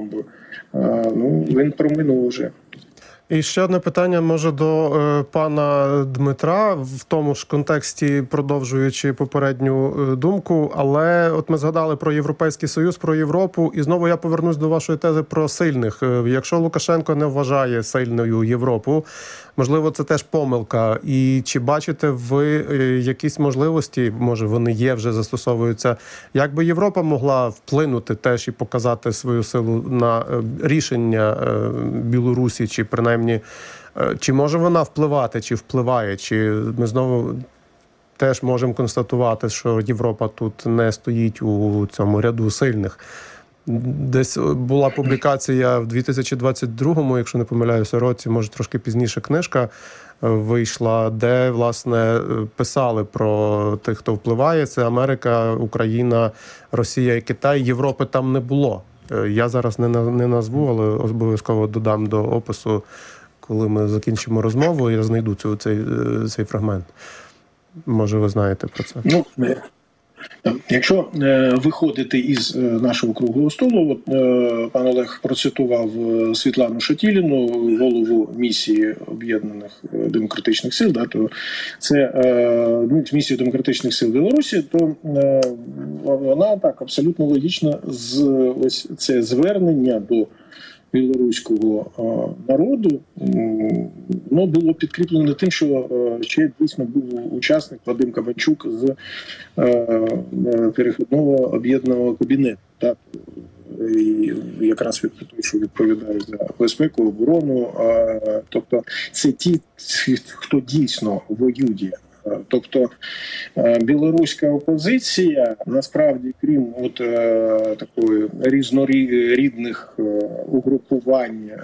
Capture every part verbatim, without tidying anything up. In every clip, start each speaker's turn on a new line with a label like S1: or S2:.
S1: бомби, ну, він проминув вже.
S2: І ще одне питання, може, до е, пана Дмитра, в тому ж контексті, продовжуючи попередню е, думку, але от ми згадали про Європейський Союз, про Європу, і знову я повернусь до вашої тези про сильних. Е, якщо Лукашенко не вважає сильною Європу, можливо, це теж помилка. І чи бачите ви е, якісь можливості, може вони є, вже застосовуються, як би Європа могла вплинути теж і показати свою силу на е, рішення е, Білорусі, чи принаймні чи може вона впливати, чи впливає, чи ми знову теж можемо констатувати, що Європа тут не стоїть у цьому ряду сильних. Десь була публікація в дві тисячі двадцять другому, якщо не помиляюся, році, може трошки пізніше книжка вийшла, де, власне, писали про тих, хто впливає. Це Америка, Україна, Росія і Китай. Європи там не було. Я зараз не, не назву, але обов'язково додам до опису, коли ми закінчимо розмову, я знайду цю, цей, цей фрагмент. Може, ви знаєте про це?
S1: Ну, якщо е, виходити із е, нашого круглого столу, от, е, пан Олег процитував Світлану Шатіліну, голову місії Об'єднаних демократичних сил, да, то це е, місію демократичних сил Білорусі, то е, вона так абсолютно логічно з ось це звернення до білоруського е, народу ну, було підкріплено тим, що е, ще дійсно був учасник Вадим Кабанчук з е, перехідного об'єднаного кабінету. Так? І якраз від той, що відповідає за безпеку, оборону. Е, тобто це ті, хто дійсно воює. Тобто білоруська опозиція, насправді, крім от е, такої різнорідних е, угрупувань, е,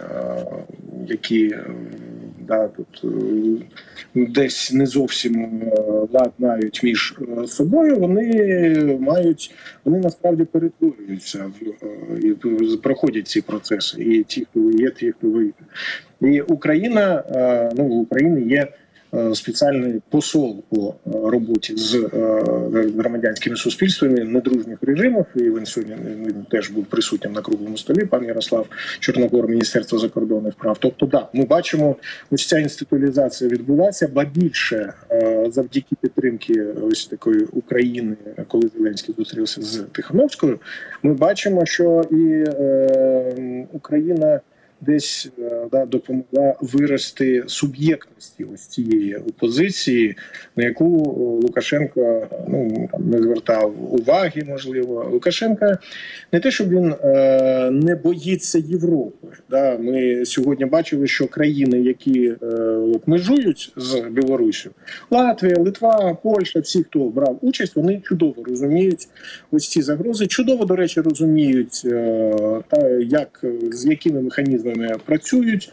S1: які да, тут е, десь не зовсім ладнають між собою, вони мають, вони насправді перетворюються в, е, і проходять ці процеси. І ті, хто є, ті, хто вийде. І Україна, е, ну, в Україні є спеціальний посол по роботі з громадянськими суспільствами недружніх режимів, і він сьогодні він теж був присутнім на круглому столі, пан Ярослав Чорногор, Міністерство закордонних справ. Тобто, да, ми бачимо, ось ця інституалізація відбулася, ба більше завдяки підтримки ось такої України, коли Зеленський зустрівся з Тихановською, ми бачимо, що і е, Україна десь да, допомогла вирости суб'єктності ось цієї опозиції, на яку Лукашенко ну, там, не звертав уваги, можливо. Лукашенко не те, щоб він е, не боїться Європи. Да? Ми сьогодні бачили, що країни, які е, от, межують з Білоруссю, Латвія, Литва, Польща, всі, хто брав участь, вони чудово розуміють ось ці загрози, чудово, до речі, розуміють, е, та, як, з якими механізмами працюють,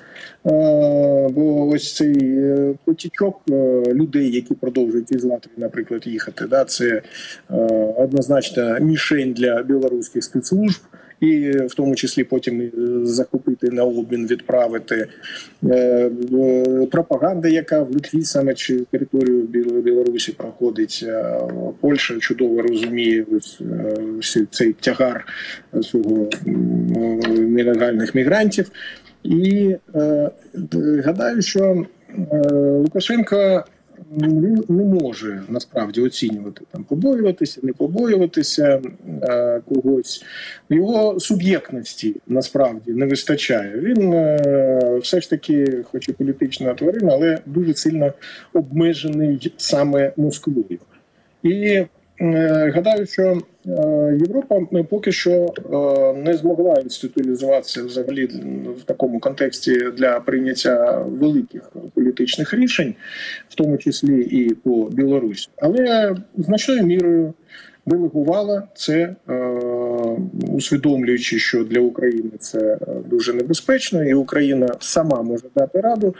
S1: бо ось цей потічок людей, які продовжують із Латвії, наприклад, їхати, да, це однозначно мішень для білоруських спецслужб, і в тому числі потім захопити на обмін, відправити пропаганда, яка в Литві саме чи територію Білорусі проходить. Польща чудово розуміє ось цей тягар цього нелегальних мігрантів. І е, гадаю, що е, Лукашенко він не може насправді оцінювати, там, побоюватися, не побоюватися е, когось. Його суб'єктності насправді не вистачає. Він е, все ж таки, хоч і політична тварина, але дуже сильно обмежений саме Москвою. І гадаю, що Європа поки що не змогла інституалізуватися взагалі в такому контексті для прийняття великих політичних рішень, в тому числі і по Білорусі. Але значною мірою делегувала це, усвідомлюючи, що для України це дуже небезпечно, і Україна сама може дати раду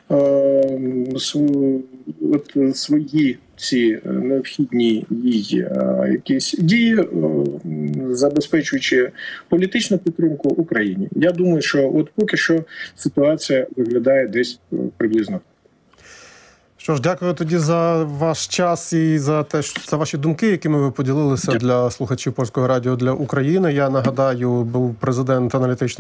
S1: от свої ці необхідні їй якісь дії, забезпечуючи політичну підтримку Україні. Я думаю, що от поки що ситуація виглядає десь приблизно.
S2: Що ж, дякую тоді за ваш час і за те, за ваші думки, якими ви поділилися для слухачів Польського радіо для України. Я нагадаю, був президент аналітичного